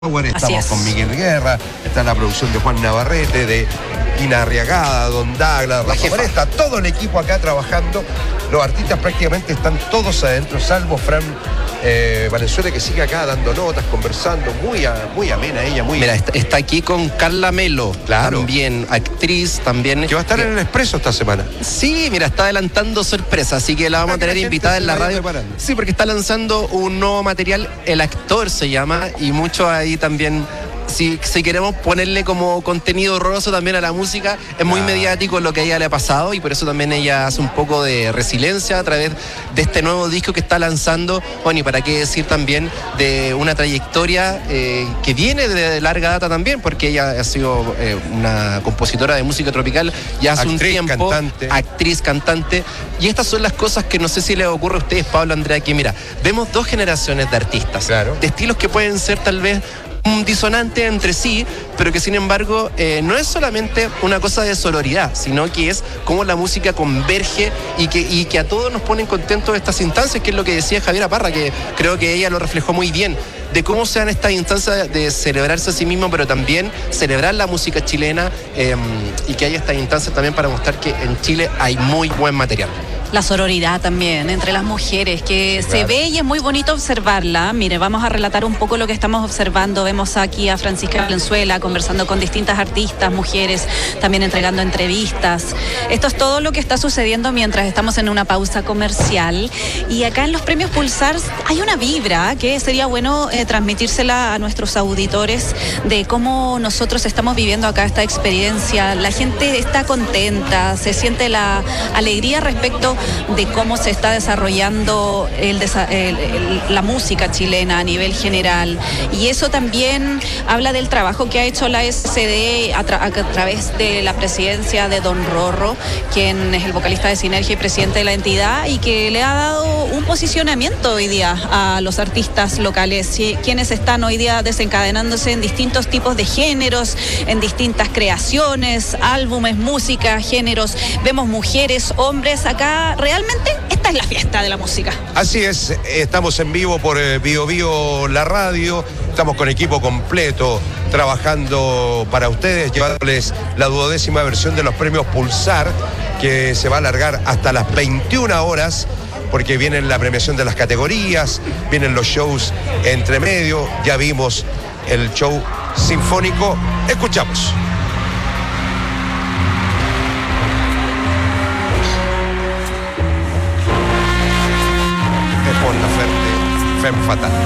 Estamos con Miguel Guerra, está la producción de Juan Navarrete, de Ina Arriagada, Don Douglas, Rafa Foresta, todo el equipo acá trabajando. Los artistas prácticamente están todos adentro, salvo Fran Valenzuela, que sigue acá dando notas, conversando, muy amena ella. Mira, está aquí con Carla Melo, claro, también actriz, también. Que va a estar en el Expreso esta semana. Sí, mira, está adelantando sorpresa, así que la vamos a tener invitada en la radio. Sí, porque está lanzando un nuevo material, El Actor se llama, y mucho ahí también. Si queremos ponerle como contenido horroroso también a la música, es muy mediático lo que a ella le ha pasado, y por eso también ella hace un poco de resiliencia a través de este nuevo disco que está lanzando. Bueno, y para qué decir también de una trayectoria que viene de larga data también, porque ella ha sido una compositora de música tropical ya hace un tiempo, actriz, cantante, y estas son las cosas que no sé si les ocurre a ustedes, Pablo, Andrea, que mira, vemos dos generaciones de artistas, claro, de estilos que pueden ser tal vez un disonante entre sí, pero que sin embargo no es solamente una cosa de sororidad, sino que es cómo la música converge y que a todos nos ponen contentos estas instancias, que es lo que decía Javiera Parra, que creo que ella lo reflejó muy bien, de cómo sean estas instancias de celebrarse a sí mismo, pero también celebrar la música chilena, y que haya estas instancias también para mostrar que en Chile hay muy buen material. La sororidad también entre las mujeres, que se ve y es muy bonito observarla. Mire, vamos a relatar un poco lo que estamos observando. Vemos aquí a Francisca Valenzuela conversando con distintas artistas, mujeres, también entregando entrevistas. Esto es todo lo que está sucediendo mientras estamos en una pausa comercial. Y acá en los premios Pulsar hay una vibra que sería bueno transmitírsela a nuestros auditores de cómo nosotros estamos viviendo acá esta experiencia. La gente está contenta, se siente la alegría respecto de cómo se está desarrollando la música chilena a nivel general, y eso también habla del trabajo que ha hecho la SCD a través de la presidencia de Don Rorro, quien es el vocalista de Sinergia y presidente de la entidad, y que le ha dado un posicionamiento hoy día a los artistas locales, quienes están hoy día desencadenándose en distintos tipos de géneros, en distintas creaciones, álbumes, música, géneros. Vemos mujeres, hombres acá. Realmente esta es la fiesta de la música. Así es, estamos en vivo por Bio Bio, la radio, estamos con equipo completo trabajando para ustedes, llevándoles la 12ª versión de los premios Pulsar, que se va a alargar hasta las 21 horas, porque viene la premiación de las categorías, vienen los shows entre medio, ya vimos el show sinfónico, escuchamos. Femme Fatale.